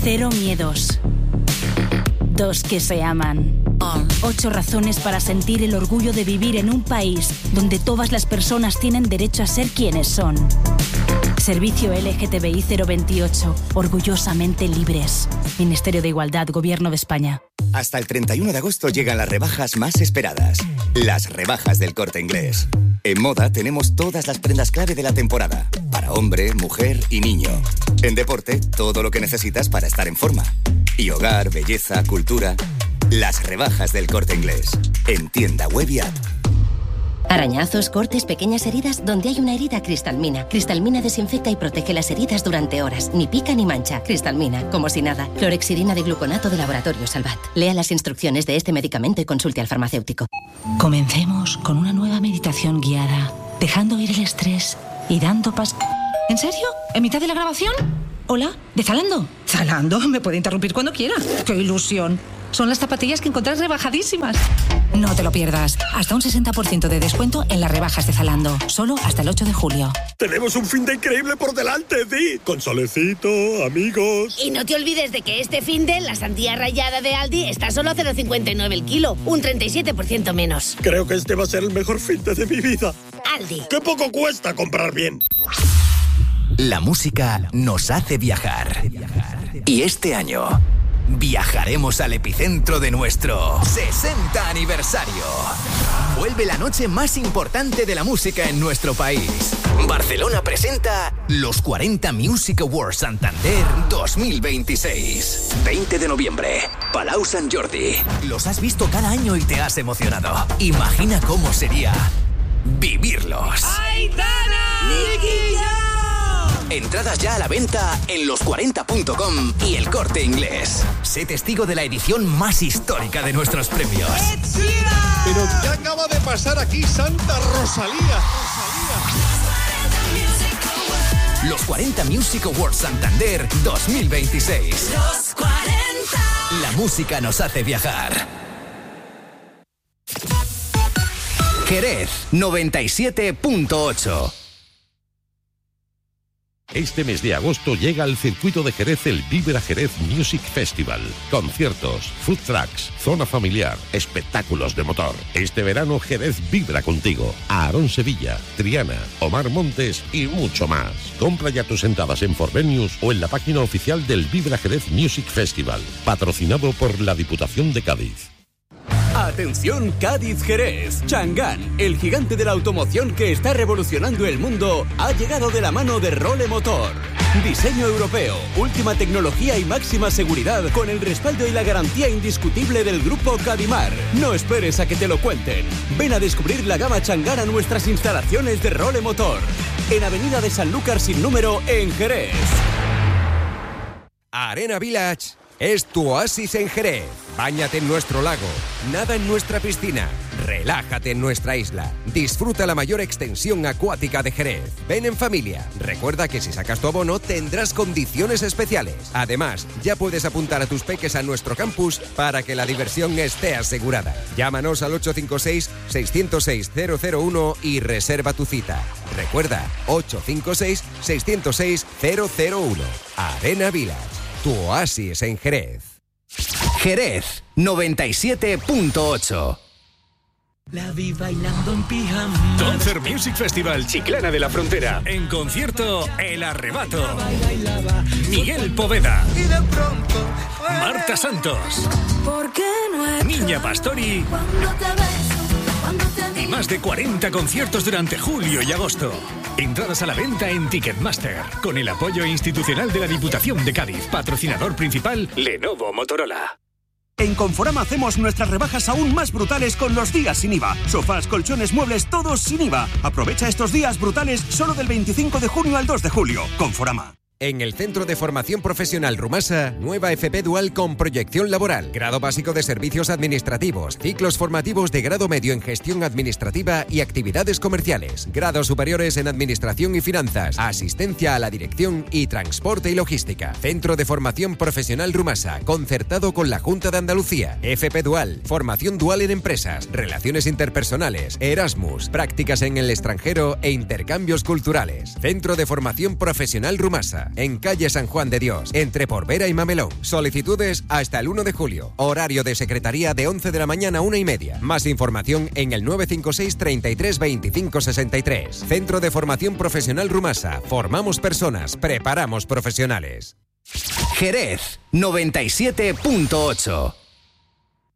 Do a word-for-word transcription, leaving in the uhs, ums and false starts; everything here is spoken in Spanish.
Cero miedos. Dos que se aman. Ocho razones para sentir el orgullo de vivir en un país donde todas las personas tienen derecho a ser quienes son. Servicio L G T B I cero veintiocho. Orgullosamente libres. Ministerio de Igualdad, Gobierno de España. Hasta el treinta y uno de agosto llegan las rebajas más esperadas. Las rebajas del Corte Inglés. En moda tenemos todas las prendas clave de la temporada. Para hombre, mujer y niño. En deporte, todo lo que necesitas para estar en forma. Y hogar, belleza, cultura. Las rebajas del Corte Inglés. En tienda web y app. Arañazos, cortes, pequeñas heridas. Donde hay una herida, Cristalmina. Cristalmina desinfecta y protege las heridas durante horas. Ni pica ni mancha. Cristalmina, como si nada. Clorexidina de gluconato de Laboratorio Salvat. Lea las instrucciones de este medicamento y consulte al farmacéutico. Comencemos con una nueva meditación guiada, dejando ir el estrés y dando pas... ¿En serio? ¿En mitad de la grabación? ¿Hola? ¿De Zalando? ¿Zalando? Me puede interrumpir cuando quiera. ¡Qué ilusión! Son las zapatillas que encontrás rebajadísimas. No te lo pierdas. Hasta un sesenta por ciento de descuento en las rebajas de Zalando. Solo hasta el ocho de julio. Tenemos un fin de increíble por delante, Di. Con solecito, amigos. Y no te olvides de que este fin de la sandía rallada de Aldi está solo a cero coma cincuenta y nueve el kilo. Un treinta y siete por ciento menos. Creo que este va a ser el mejor fin de mi vida. Aldi. ¡Qué poco cuesta comprar bien! La música nos hace viajar. Y este año viajaremos al epicentro de nuestro sesenta aniversario. Vuelve la noche más importante de la música en nuestro país. Barcelona presenta los cuarenta Music Awards Santander dos mil veintiséis. veinte de noviembre, Palau Sant Jordi. Los has visto cada año y te has emocionado. Imagina cómo sería vivirlos. ¡Aitana! ¡Nicky! Entradas ya a la venta en los cuarenta punto com y El Corte Inglés. Sé testigo de la edición más histórica de nuestros premios. Pero ¿qué acaba de pasar aquí, Santa Rosalía? Los cuarenta Music Awards Santander dos mil veintiséis. Los cuarenta. La música nos hace viajar. Jerez noventa y siete punto ocho. Este mes de agosto llega al circuito de Jerez el Vibra Jerez Music Festival. Conciertos, food trucks, zona familiar, espectáculos de motor. Este verano Jerez vibra contigo. Aarón Sevilla, Triana, Omar Montes y mucho más. Compra ya tus entradas en Forvenius o en la página oficial del Vibra Jerez Music Festival. Patrocinado por la Diputación de Cádiz. Atención Cádiz Jerez. Chang'an, el gigante de la automoción que está revolucionando el mundo, ha llegado de la mano de Role Motor. Diseño europeo, última tecnología y máxima seguridad con el respaldo y la garantía indiscutible del grupo Cadimar. No esperes a que te lo cuenten. Ven a descubrir la gama Chang'an a nuestras instalaciones de Role Motor. En Avenida de Sanlúcar sin número en Jerez. Arena Village es tu oasis en Jerez. Báñate en nuestro lago, nada en nuestra piscina, relájate en nuestra isla. Disfruta la mayor extensión acuática de Jerez. Ven en familia. Recuerda que si sacas tu abono tendrás condiciones especiales. Además, ya puedes apuntar a tus peques a nuestro campus para que la diversión esté asegurada. Llámanos al ocho cinco seis, seis cero seis, cero cero uno y reserva tu cita. Recuerda, ocho cinco seis, seis cero seis, cero cero uno. Arena Village, tu oasis en Jerez. Jerez noventa y siete punto ocho. La vi bailando en pijama. Concert Music Festival Chiclana de la Frontera. En concierto El Arrebato. Miguel Poveda. Y de pronto, Marta Santos. ¿por qué no es Niña Pastori. cuando te beso, cuando te Y más de cuarenta conciertos durante julio y agosto. Entradas a la venta en Ticketmaster. Con el apoyo institucional de la Diputación de Cádiz. Patrocinador principal Lenovo Motorola. En Conforama hacemos nuestras rebajas aún más brutales con los días sin I V A. Sofás, colchones, muebles, todos sin I V A. Aprovecha estos días brutales solo del veinticinco de junio al dos de julio. Conforama. En el Centro de Formación Profesional Rumasa, nueva F P Dual con proyección laboral, grado básico de servicios administrativos, ciclos formativos de grado medio en gestión administrativa y actividades comerciales, grados superiores en administración y finanzas, asistencia a la dirección y transporte y logística. Centro de Formación Profesional Rumasa, concertado con la Junta de Andalucía. F P Dual, formación dual en empresas, relaciones interpersonales, Erasmus, prácticas en el extranjero e intercambios culturales. Centro de Formación Profesional Rumasa. Rumasa, en calle San Juan de Dios, entre Porvera y Mamelón. Solicitudes hasta el uno de julio. Horario de secretaría de once de la mañana a una y media. Más información en el nueve cinco seis, treinta y tres, veinticinco, sesenta y tres. Centro de Formación Profesional Rumasa. Formamos personas, preparamos profesionales. Jerez noventa y siete punto ocho.